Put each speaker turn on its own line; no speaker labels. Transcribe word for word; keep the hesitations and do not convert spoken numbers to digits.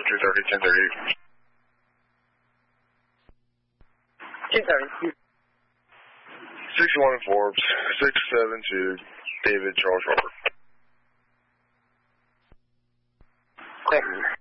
two thirty, ten thirty.
two thirty.
six one Forbes, six seven two, David Charles Robert.
Thank you.